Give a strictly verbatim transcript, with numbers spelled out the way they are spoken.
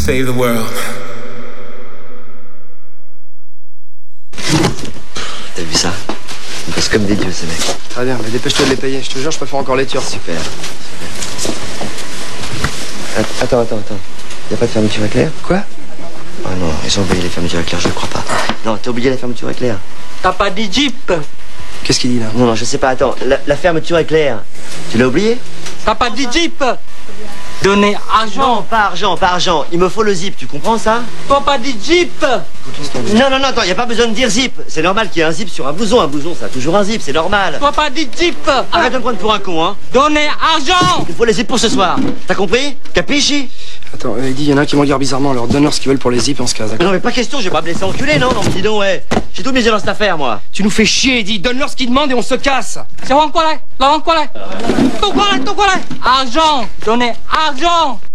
save the world. T'as vu ça? Ils bossent comme des dieux, ces mecs. Très bien, mais dépêche-toi de les payer. Je te jure, je préfère encore les Turcs. Super. Super. Attends, attends, attends. Y'a pas de fermeture éclair? Quoi? Oh non, ils ont oublié les fermetures éclair, je ne crois pas. Non, t'as oublié la fermeture éclair. T'as pas dit Jeep? Qu'est-ce qu'il dit là? Non, non, je sais pas, attends. La, la fermeture éclair, tu l'as oublié? T'as pas dit Jeep? Donner argent. Non, pas argent, pas argent. Il me faut le zip, tu comprends ça? T'as pas dit Jeep? Non, non, non, attends, y a pas besoin de dire zip. C'est normal qu'il y ait un zip sur un blouson. Un blouson, ça a toujours un zip, c'est normal. T'as pas dit Jeep? Arrête de me prendre pour un con, hein. Donner argent. Il faut les zips pour ce soir. T'as compris? Capisci? Attends, euh, il dit, il y en a un qui me regarde bizarrement, alors donne-leur ce qu'ils veulent pour les zips et on se casse, d'accord? Non, mais pas question, je vais pas me laisser enculer, non? Non, mais dis donc, ouais. J'ai tout misé dans cette affaire, moi. Tu nous fais chier, Eddie, donne-leur ce qu'ils demandent et on se casse! C'est quoi là? Là, quoi là? Tout quoi là? Tout quoi là? Argent. Donner argent.